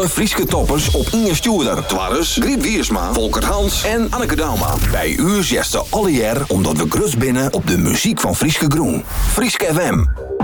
alle Frieske toppers op Inge Stuurder. Twarres, Griet Wiersma, Volker Hans en Anneke Dauma. Bij u zitten alle jaar omdat we grut binnen op de muziek van Frieske Groen. Frieske FM.